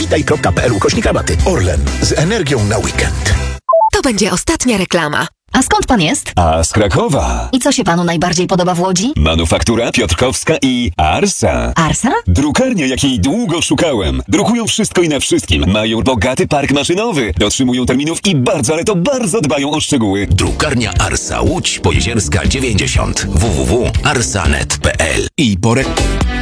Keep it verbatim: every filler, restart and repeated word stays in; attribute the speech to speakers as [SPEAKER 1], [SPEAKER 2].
[SPEAKER 1] witaj kropka p l ukośnik rabaty. Orlen. Z energią na weekend.
[SPEAKER 2] To będzie ostatnia reklama.
[SPEAKER 3] A skąd pan jest?
[SPEAKER 4] A z Krakowa.
[SPEAKER 3] I co się panu najbardziej podoba w Łodzi?
[SPEAKER 4] Manufaktura Piotrkowska i Arsa.
[SPEAKER 3] Arsa?
[SPEAKER 4] Drukarnia, jakiej długo szukałem. Drukują wszystko i na wszystkim. Mają bogaty park maszynowy. Dotrzymują terminów i bardzo, ale to bardzo dbają o szczegóły.
[SPEAKER 1] Drukarnia Arsa Łódź Pojezierska dziewięćdziesiąt. w w w kropka arsanet kropka p l. I po re...